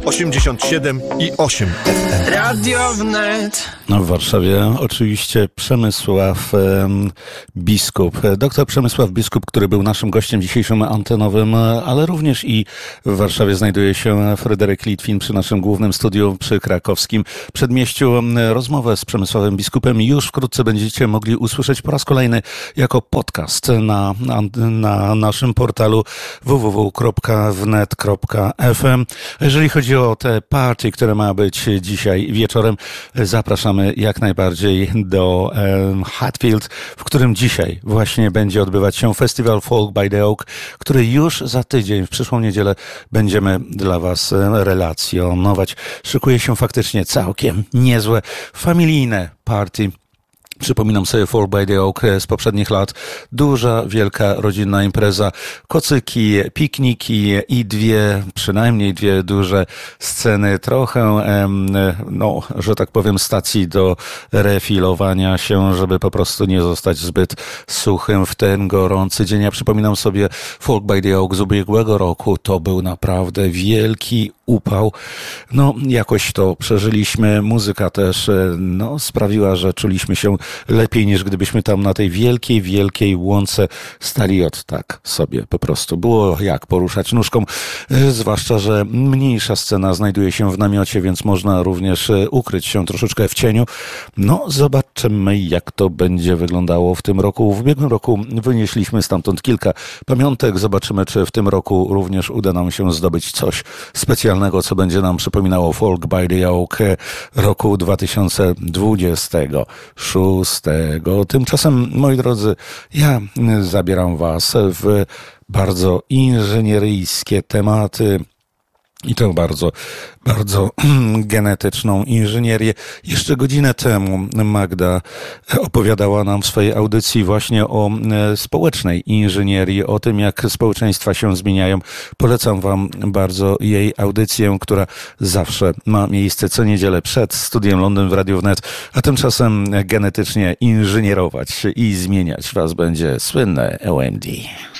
87,8 FM. Radio Wnet. W Warszawie oczywiście Przemysław Biskup. Doktor Przemysław Biskup, który był naszym gościem dzisiejszym antenowym, ale również i w Warszawie znajduje się Fryderyk Litwin przy naszym głównym studiu przy krakowskim przedmieściu. Rozmowę z Przemysławem Biskupem już wkrótce będziecie mogli usłyszeć po raz kolejny jako podcast na naszym portalu www.wnet.fm. Jeżeli chodzi o te party, które ma być dzisiaj wieczorem, zapraszamy jak najbardziej do Hatfield, w którym dzisiaj właśnie będzie odbywać się festiwal Folk by the Oak, który już za tydzień, w przyszłą niedzielę, będziemy dla Was relacjonować. Szykuje się faktycznie całkiem niezłe, familijne party. Przypominam sobie Folk by the Oak z poprzednich lat. Duża, wielka, rodzinna impreza. Kocyki, pikniki i przynajmniej dwie duże sceny. Trochę, że tak powiem, stacji do refilowania się, żeby po prostu nie zostać zbyt suchym w ten gorący dzień. Ja przypominam sobie Folk by the Oak z ubiegłego roku. To był naprawdę wielki upał. Jakoś to przeżyliśmy. Muzyka też, sprawiła, że czuliśmy się lepiej niż gdybyśmy tam na tej wielkiej, wielkiej łące stali tak sobie po prostu. Było jak poruszać nóżką, zwłaszcza, że mniejsza scena znajduje się w namiocie, więc można również ukryć się troszeczkę w cieniu. Zobaczymy, jak to będzie wyglądało w tym roku. W ubiegłym roku wynieśliśmy stamtąd kilka pamiątek. Zobaczymy, czy w tym roku również uda nam się zdobyć coś specjalnego, co będzie nam przypominało Folk by the Oak roku 2026. Tymczasem, moi drodzy, ja zabieram Was w bardzo inżynieryjskie tematy. I to bardzo, bardzo genetyczną inżynierię. Jeszcze godzinę temu Magda opowiadała nam w swojej audycji właśnie o społecznej inżynierii, o tym, jak społeczeństwa się zmieniają. Polecam Wam bardzo jej audycję, która zawsze ma miejsce co niedzielę przed Studiem Londyn w Radiu Wnet, a tymczasem genetycznie inżynierować i zmieniać Was będzie słynne OMD.